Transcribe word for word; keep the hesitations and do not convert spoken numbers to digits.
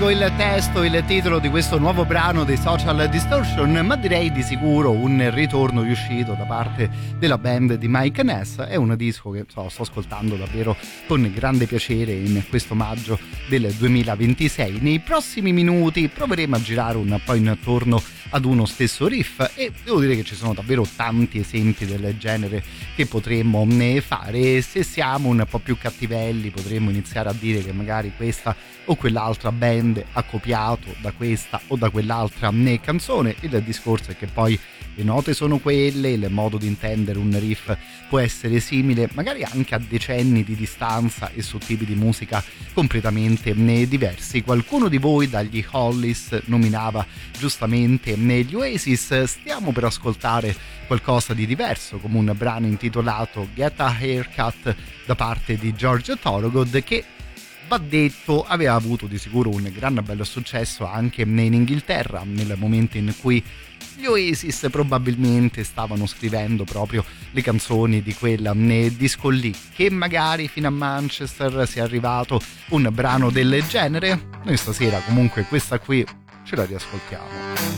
dico il testo, il titolo di questo nuovo brano dei Social Distortion, ma direi di sicuro un ritorno riuscito da parte della band di Mike Ness. È un disco che so, sto ascoltando davvero con grande piacere in questo maggio del duemilaventisei. Nei prossimi minuti proveremo a girare un po' intorno ad uno stesso riff e devo dire che ci sono davvero tanti esempi del genere che potremmo fare. Se siamo un po' più cattivelli potremmo iniziare a dire che magari questa o quell'altra band ha copiato da questa o da quell'altra canzone. Il discorso è che poi le note sono quelle, il modo di intendere un riff può essere simile, magari anche a decenni di distanza e su tipi di musica completamente diversi. Qualcuno di voi dagli Hollies nominava giustamente gli Oasis. Stiamo per ascoltare qualcosa di diverso, come un brano intitolato Get a Haircut da parte di George Thorogood, che va detto aveva avuto di sicuro un gran bello successo anche in Inghilterra nel momento in cui gli Oasis probabilmente stavano scrivendo proprio le canzoni di quel disco lì. Che magari fino a Manchester sia arrivato un brano del genere? Noi stasera comunque questa qui ce la riascoltiamo.